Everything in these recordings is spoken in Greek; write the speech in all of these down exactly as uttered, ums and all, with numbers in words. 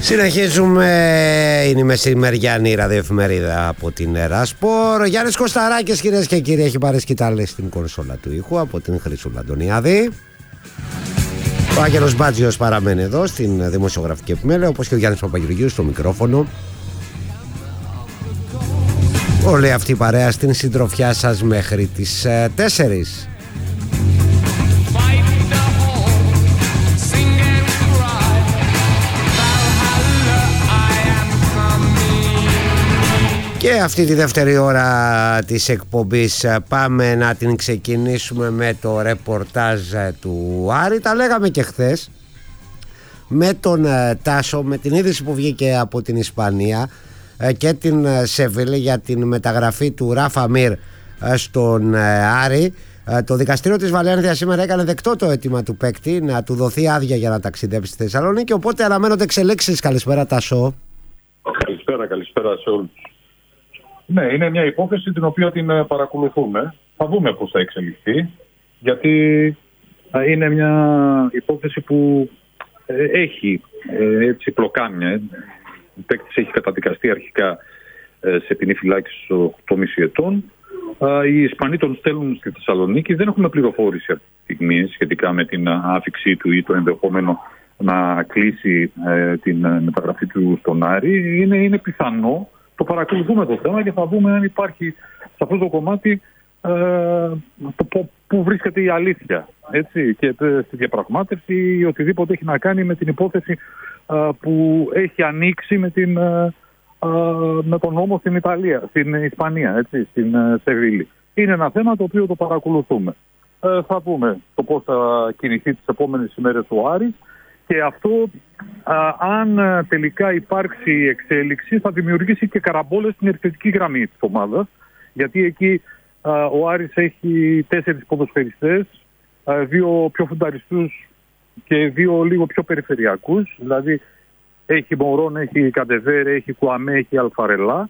Συνεχίζουμε, είναι η μεσημεριανή ραδιοεφημερίδα από την Ερασπορ. Γιάννης Κωσταράκης, κυρίες και κύριοι, έχει πάρει σκητάλη στην κονσόλα του ήχου από την Χρυσούλα Αντωνιάδη. Ο Άγγελος Μπάτζιος παραμένει εδώ στην δημοσιογραφική επιμέλεια, όπως και ο Γιάννης Παπαγεωργίου στο μικρόφωνο. Όλη αυτή η παρέα στην συντροφιά σας μέχρι τις τέσσερις. Και αυτή τη δεύτερη ώρα της εκπομπής πάμε να την ξεκινήσουμε με το ρεπορτάζ του Άρη. Τα λέγαμε και χθες με τον Τάσο, με την είδηση που βγήκε από την Ισπανία και την Σεβίλη για την μεταγραφή του Ράφα Μίρ στον Άρη. Το δικαστήριο της Βαλένθια σήμερα έκανε δεκτό το αίτημα του παίκτη να του δοθεί άδεια για να ταξιδέψει στη Θεσσαλονίκη, οπότε αναμένονται εξελίξεις. Καλησπέρα Τάσο. Καλησπέρα, καλησπέρα σε όλους. Ναι, είναι μια υπόθεση την οποία την παρακολουθούμε. Θα δούμε πώς θα εξελιχθεί, γιατί είναι μια υπόθεση που έχει έτσι πλοκάμια. Ο παίκτης έχει καταδικαστεί αρχικά σε ποινή φυλάκισης οκτώ και μισό ετών. Οι Ισπανοί τον στέλνουν στη Θεσσαλονίκη. Δεν έχουμε πληροφόρηση αυτή τη στιγμή σχετικά με την άφηξή του ή το ενδεχόμενο να κλείσει την μεταγραφή του στον Άρη. Είναι, είναι πιθανό. Το παρακολουθούμε το θέμα και θα δούμε αν υπάρχει σε αυτό το κομμάτι ε, το, που βρίσκεται η αλήθεια. Έτσι, και στη διαπραγμάτευση ή οτιδήποτε έχει να κάνει με την υπόθεση ε, που έχει ανοίξει με, την, ε, με τον νόμο στην Ιταλία, στην Ισπανία, έτσι, στην ε, Σεβίλη. Είναι ένα θέμα το οποίο το παρακολουθούμε. Ε, θα δούμε το πώς θα κινηθεί τις επόμενες ημέρες ο Άρης. Και αυτό, α, αν τελικά υπάρξει εξέλιξη, θα δημιουργήσει και καραμπόλες στην επιθετική γραμμή της ομάδας. Γιατί εκεί α, ο Άρης έχει τέσσερις ποδοσφαιριστές, α, δύο πιο φουνταριστούς και δύο λίγο πιο περιφερειακούς. Δηλαδή έχει Μωρόν, έχει Καντεβέρε, έχει Κουαμέ, έχει Αλφαρελά.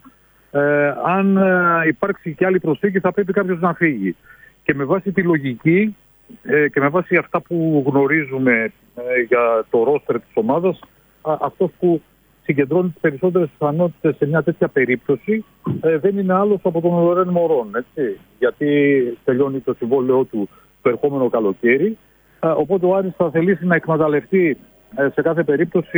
Ε, αν α, υπάρξει και άλλη προσθήκη θα πρέπει κάποιος να φύγει. Και με βάση τη λογική και με βάση αυτά που γνωρίζουμε για το ρόστερ της ομάδας, αυτός που συγκεντρώνει τις περισσότερες πιθανότητες σε μια τέτοια περίπτωση δεν είναι άλλος από τον Λορέν Μωρόν, έτσι, γιατί τελειώνει το συμβόλαιό του το ερχόμενο καλοκαίρι, οπότε ο Άρης θα θελήσει να εκμεταλλευτεί σε κάθε περίπτωση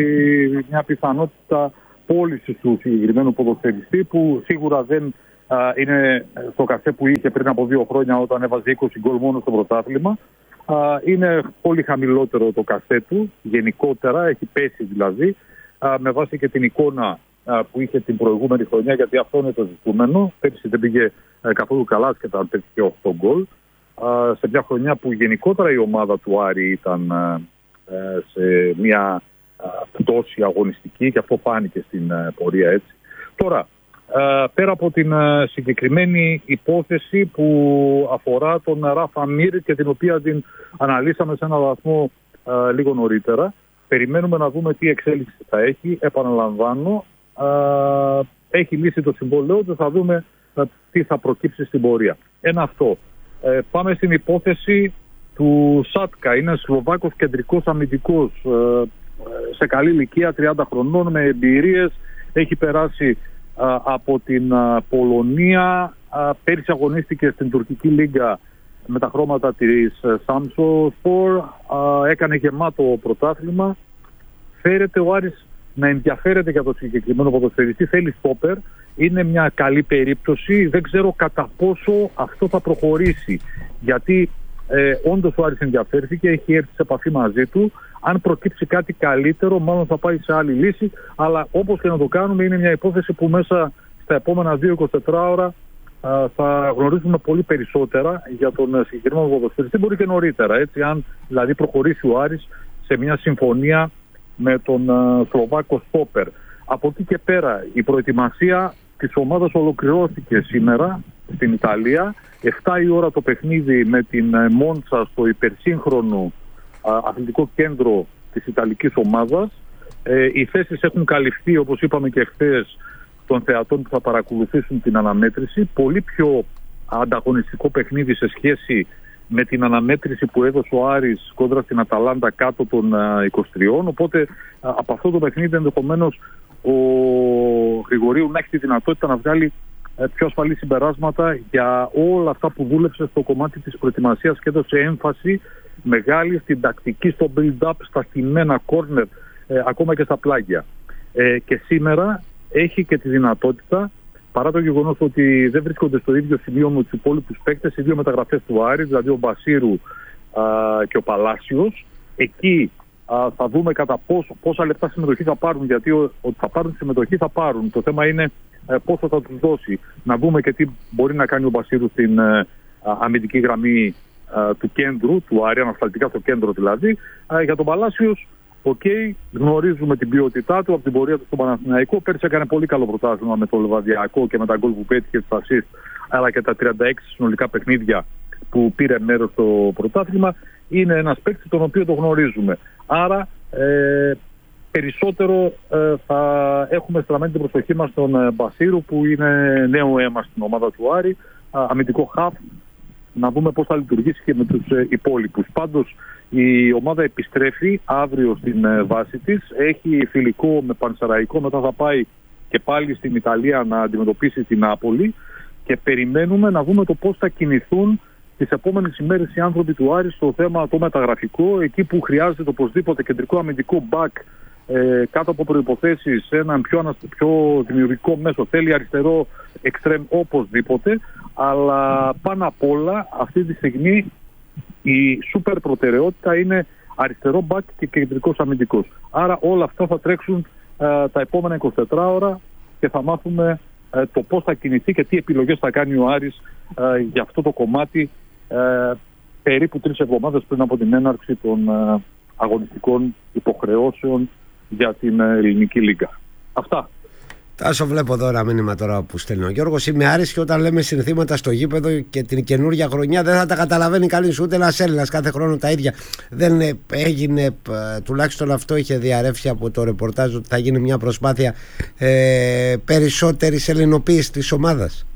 μια πιθανότητα πώλησης του συγκεκριμένου ποδοσφαιριστή, που σίγουρα δεν Uh, είναι στο καφέ που είχε πριν από δύο χρόνια όταν έβαζε είκοσι γκολ μόνο στο πρωτάθλημα. Uh, είναι πολύ χαμηλότερο το καφέ του, γενικότερα, έχει πέσει δηλαδή, uh, με βάση και την εικόνα uh, που είχε την προηγούμενη χρονιά, γιατί αυτό είναι το ζητούμενο. Πέρυσι δεν πήγε uh, καθόλου καλά και τα πέτυχε οκτώ γκολ. Uh, σε μια χρονιά που γενικότερα η ομάδα του Άρη ήταν uh, uh, σε μια uh, πτώση αγωνιστική και αυτό φάνηκε στην uh, πορεία, έτσι. Τώρα, Uh, πέρα από την uh, συγκεκριμένη υπόθεση που αφορά τον Ράφα Μίρ και την οποία την αναλύσαμε σε έναν βαθμό uh, λίγο νωρίτερα, περιμένουμε να δούμε τι εξέλιξη θα έχει. Επαναλαμβάνω, uh, έχει λύσει το συμβόλαιο και θα δούμε uh, τι θα προκύψει στην πορεία. Ένα αυτό. Uh, πάμε στην υπόθεση του Σάτκα. Είναι Σλοβάκος κεντρικός αμυντικός, uh, σε καλή ηλικία, τριάντα χρονών, με εμπειρίες. Έχει περάσει από την Πολωνία, πέρυσι αγωνίστηκε στην τουρκική λίγκα με τα χρώματα της Samsunspor, έκανε γεμάτο πρωτάθλημα. Φέρεται ο Άρης να ενδιαφέρεται για το συγκεκριμένο ποδοσφαιριστή, θέλει στόπερ, είναι μια καλή περίπτωση, δεν ξέρω κατά πόσο αυτό θα προχωρήσει, γιατί ε, όντως ο Άρης ενδιαφέρθηκε, έχει έρθει σε επαφή μαζί του. Αν προκύψει κάτι καλύτερο, μάλλον θα πάει σε άλλη λύση. Αλλά όπως και να το κάνουμε, είναι μια υπόθεση που μέσα στα επόμενα δύο με είκοσι τέσσερις ώρα α, θα γνωρίζουμε πολύ περισσότερα για τον συγκεκριμένο ποδοσφαιριστή. Μπορεί και νωρίτερα, έτσι, αν δηλαδή προχωρήσει ο Άρης σε μια συμφωνία με τον α, Σλοβάκο στόπερ. Από εκεί και πέρα, η προετοιμασία της ομάδας ολοκληρώθηκε σήμερα στην Ιταλία. εφτά η ώρα το παιχνίδι με την Μόντσα στο υπερσύγχρονο αθλητικό κέντρο της Ιταλικής ομάδας. Ε, οι θέσεις έχουν καλυφθεί, όπως είπαμε και χθες, των θεατών που θα παρακολουθήσουν την αναμέτρηση. Πολύ πιο ανταγωνιστικό παιχνίδι σε σχέση με την αναμέτρηση που έδωσε ο Άρης κόντρα στην Αταλάντα κάτω των είκοσι τρία. Οπότε από αυτό το παιχνίδι ενδεχομένως ο Γρηγορίου να έχει τη δυνατότητα να βγάλει πιο ασφαλή συμπεράσματα για όλα αυτά που δούλεψε στο κομμάτι της προετοιμασίας και έδωσε έμφαση μεγάλη στην τακτική, στο build-up, στα στημένα corner, ε, ακόμα και στα πλάγια. Ε, και σήμερα έχει και τη δυνατότητα, παρά το γεγονός ότι δεν βρίσκονται στο ίδιο σημείο με τους υπόλοιπους παίκτες, οι δύο μεταγραφές του Άρη, δηλαδή ο Μπασίρου α, και ο Παλάσιος, εκεί α, θα δούμε κατά πόσο, πόσα λεπτά συμμετοχή θα πάρουν, γιατί ο, ότι θα πάρουν συμμετοχή θα πάρουν. Το θέμα είναι ε, πόσο θα τους δώσει. Να δούμε και τι μπορεί να κάνει ο Μπασίρου στην ε, αμυντική γραμμή ε, του κέντρου, του Άρη, ανασταλτικά στο κέντρο δηλαδή. Ε, για τον Παλάσιος, οκ, okay, γνωρίζουμε την ποιότητά του από την πορεία του στον Παναθηναϊκό. Πέρσι έκανε πολύ καλό πρωτάθλημα με το Λεβαδιακό και με τα γκολ που πέτυχε, τις ασίστ, αλλά και τα τριάντα έξι συνολικά παιχνίδια που πήρε μέρος στο πρωτάθλημα. Είναι ένας παίκτης τον οποίο το γνωρίζουμε. Άρα ε, περισσότερο ε, θα έχουμε στραμμένη την προσοχή μας στον ε, Μπασίρου, που είναι νέο αίμα στην ομάδα του Άρη, α, αμυντικό χαφ, να δούμε πώς θα λειτουργήσει και με τους ε, υπόλοιπους. Πάντως η ομάδα επιστρέφει αύριο στην ε, βάση της, έχει φιλικό με Πανσεραϊκό, μετά θα πάει και πάλι στην Ιταλία να αντιμετωπίσει την Νάπολη και περιμένουμε να δούμε το πώς θα κινηθούν τις επόμενες ημέρες οι άνθρωποι του Άρη στο θέμα το μεταγραφικό, εκεί που χρειάζεται οπωσδήποτε κεντρικό αμυντικό back ε, κάτω από προϋποθέσεις, έναν πιο, ανασ... πιο δημιουργικό μέσο, θέλει αριστερό εξτρέμ οπωσδήποτε, αλλά πάνω απ' όλα αυτή τη στιγμή η σούπερ προτεραιότητα είναι αριστερό back και κεντρικός αμυντικός. Άρα όλα αυτά θα τρέξουν ε, τα επόμενα εικοσιτέσσερις ώρα και θα μάθουμε ε, το πώς θα κινηθεί και τι επιλογές θα κάνει ο Άρης ε, για αυτό το κομμάτι ε, περίπου τρεις εβδομάδες πριν από την έναρξη των ε, αγωνιστικών υποχρεώσεων για την ε, ελληνική λίγκα. Αυτά. Τάσο, βλέπω εδώ ένα μήνυμα τώρα που στέλνει ο Γιώργος. Είμαι Άρης και όταν λέμε συνθήματα στο γήπεδο και την καινούργια χρονιά δεν θα τα καταλαβαίνει κανείς, ούτε ένας Έλληνας, κάθε χρόνο τα ίδια. Δεν έγινε, τουλάχιστον αυτό είχε διαρρεύσει από το ρεπορτάζ, ότι θα γίνει μια προσπάθεια ε, περισσότερης ελληνοποίησης της ομάδας.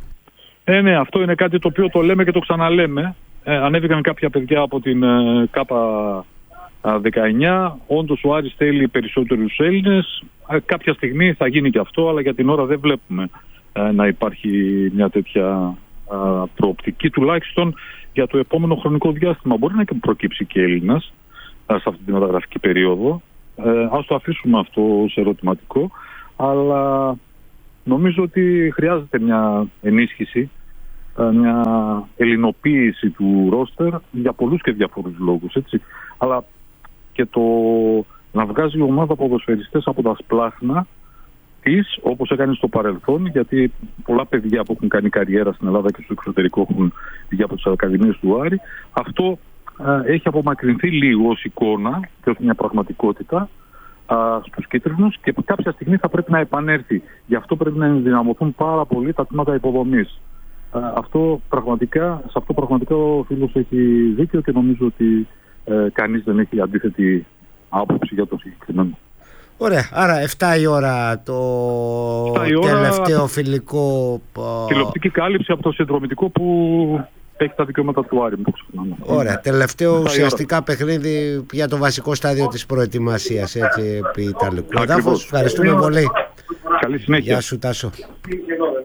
Ε, ναι, αυτό είναι κάτι το οποίο το λέμε και το ξαναλέμε. Ε, ανέβηκαν κάποια παιδιά από την ε, ΚΑΠΑ δεκαεννιά. Όντως ο Άρης θέλει περισσότερους Έλληνες. Ε, κάποια στιγμή θα γίνει και αυτό, αλλά για την ώρα δεν βλέπουμε ε, να υπάρχει μια τέτοια ε, προοπτική, τουλάχιστον για το επόμενο χρονικό διάστημα. Μπορεί να και προκύψει και Έλληνας ε, σε αυτή τη μεταγραφική περίοδο. Ε, ας το αφήσουμε αυτό ως ερωτηματικό, αλλά νομίζω ότι χρειάζεται μια ενίσχυση, μια ελληνοποίηση του ρόστερ για πολλούς και διαφορούς λόγους, έτσι. Αλλά και το να βγάζει η ομάδα ποδοσφαιριστές από τα σπλάχνα της, όπως έκανε στο παρελθόν, γιατί πολλά παιδιά που έχουν κάνει καριέρα στην Ελλάδα και στο εξωτερικό έχουν βγει από τις ακαδημίες του Άρη. Αυτό ε, έχει απομακρυνθεί λίγο ως εικόνα και ως μια πραγματικότητα α, στους κίτρινους και κάποια στιγμή θα πρέπει να επανέλθει. Γι' αυτό πρέπει να ενδυναμωθούν πάρα πολύ τα τμήματα υποδομής. Α, αυτό πραγματικά, σε αυτό πραγματικά ο φίλος έχει δίκιο και νομίζω ότι ε, κανείς δεν έχει αντίθετη άποψη για το συγκεκριμένο. Ωραία, άρα εφτά η ώρα το η ώρα τελευταίο φιλικό. Τηλεοπτική κάλυψη από το συνδρομητικό που έχει τα δικαιώματα του Άρη. Ωραία, τελευταίο ουσιαστικά παιχνίδι για το βασικό στάδιο της προετοιμασίας, έτσι, επί Ιταλικού εδάφους. Ευχαριστούμε πολύ. Καλή συνέχεια. Γεια σου, Τάσο.